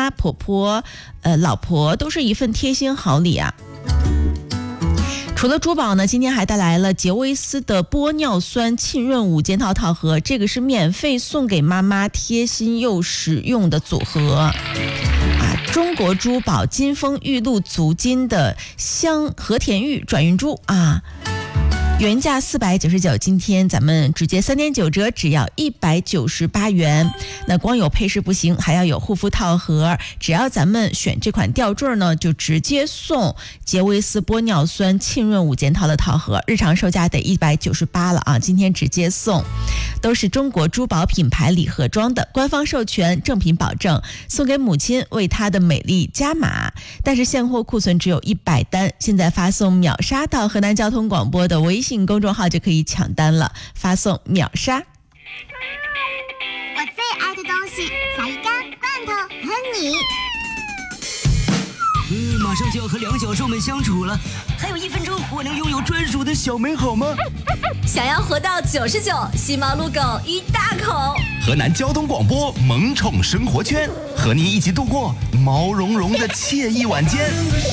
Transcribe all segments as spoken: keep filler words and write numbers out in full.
妈、婆婆、呃老婆都是一份贴心好礼啊。除了珠宝呢，今天还带来了杰威斯的玻尿酸沁润五件套套盒，这个是免费送给妈妈，贴心又实用的组合啊。中国珠宝金丰玉露足金的香和田玉转运珠啊，原价四百九十九，今天咱们直接三点九折，只要一百九十八元。那光有配饰不行，还要有护肤套盒，只要咱们选这款吊坠呢，就直接送杰威斯玻尿酸沁润五件套的套盒，日常售价得一百九十八了啊，今天直接送。都是中国珠宝品牌礼盒装的，官方授权，正品保证，送给母亲为她的美丽加码。但是现货库存只有一百单，现在发送秒杀到河南交通广播的微信公众号就可以抢单了，发送秒杀。 我最爱的东西，小鱼干、罐头和你。 嗯，马上就要和两小兽们相处了，还有一分钟，我能拥有专属的小美好吗？ 想要活到九十九，吸毛撸狗一大口。 河南交通广播萌宠生活圈，和您一起度过毛茸茸的惬意晚间。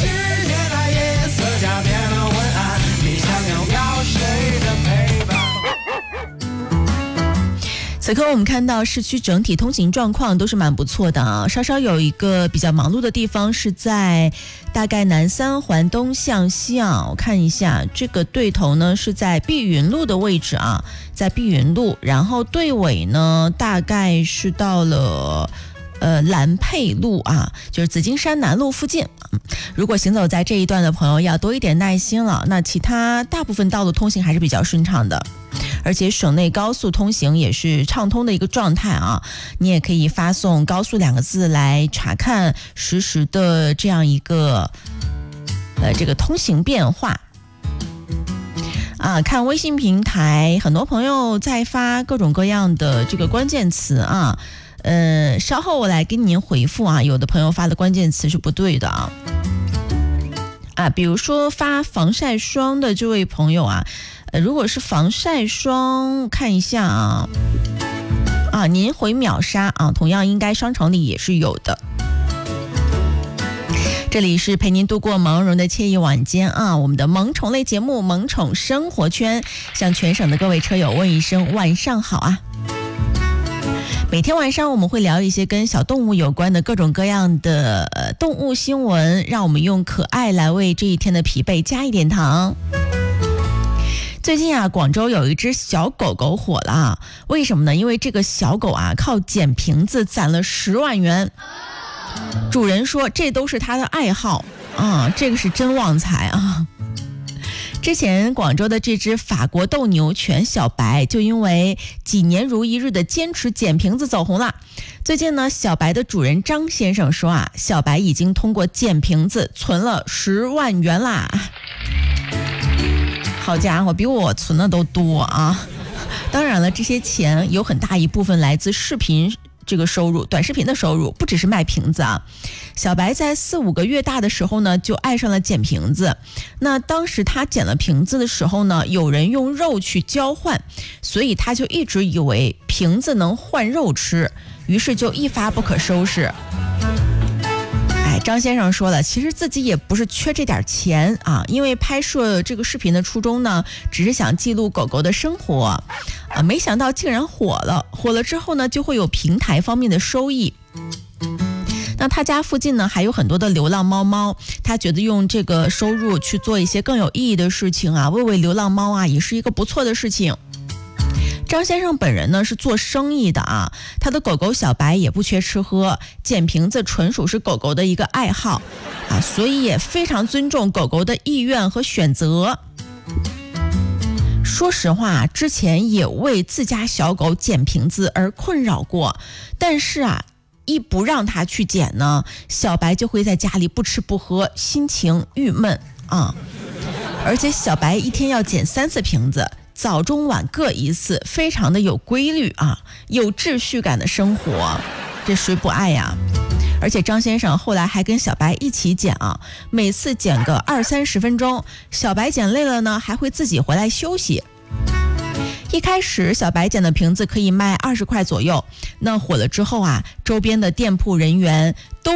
此刻我们看到市区整体通行状况都是蛮不错的啊，稍稍有一个比较忙碌的地方是在大概南三环东向西啊，我看一下这个对头呢是在碧云路的位置啊，在碧云路，然后对尾呢大概是到了呃兰沛路啊，就是紫金山南路附近。如果行走在这一段的朋友要多一点耐心了，那其他大部分道路通行还是比较顺畅的，而且省内高速通行也是畅通的一个状态啊。你也可以发送高速两个字来查看实时的这样一个呃这个通行变化啊。看微信平台很多朋友在发各种各样的这个关键词啊，呃，稍后我来给您回复啊，有的朋友发的关键词是不对的啊。啊，比如说发防晒霜的这位朋友啊，呃，如果是防晒霜，看一下啊，啊，您回秒杀啊，同样应该商城里也是有的。这里是陪您度过毛茸的惬意晚间啊，我们的萌宠类节目《萌宠生活圈》，向全省的各位车友问一声晚上好啊。每天晚上我们会聊一些跟小动物有关的各种各样的、呃、动物新闻，让我们用可爱来为这一天的疲惫加一点糖。最近啊，广州有一只小狗狗火了啊，为什么呢？因为这个小狗啊，靠捡瓶子攒了十万元。主人说这都是他的爱好啊，这个是真旺财啊。之前广州的这只法国斗牛犬小白就因为几年如一日的坚持捡瓶子走红了。最近呢，小白的主人张先生说啊，小白已经通过捡瓶子存了十万元啦。好家伙，比我存的都多啊。当然了，这些钱有很大一部分来自视频这个收入，短视频的收入，不只是卖瓶子啊。小白在四五个月大的时候呢，就爱上了捡瓶子。那当时他捡了瓶子的时候呢，有人用肉去交换，所以他就一直以为瓶子能换肉吃，于是就一发不可收拾。哎，张先生说了，其实自己也不是缺这点钱啊，因为拍摄这个视频的初衷呢，只是想记录狗狗的生活啊，没想到竟然火了。火了之后呢，就会有平台方面的收益。那他家附近呢还有很多的流浪猫猫，他觉得用这个收入去做一些更有意义的事情啊，喂喂流浪猫啊，也是一个不错的事情。张先生本人呢是做生意的啊，他的狗狗小白也不缺吃喝，捡瓶子纯属是狗狗的一个爱好啊，所以也非常尊重狗狗的意愿和选择。说实话，之前也为自家小狗捡瓶子而困扰过，但是啊，一不让它去捡呢，小白就会在家里不吃不喝，心情郁闷啊。而且小白一天要捡三次瓶子，早中晚各一次，非常的有规律啊，有秩序感的生活，这谁不爱呀？而且张先生后来还跟小白一起捡啊，每次捡个二三十分钟，小白捡累了呢，还会自己回来休息。一开始小白捡的瓶子可以卖二十块左右，那火了之后啊，周边的店铺人员都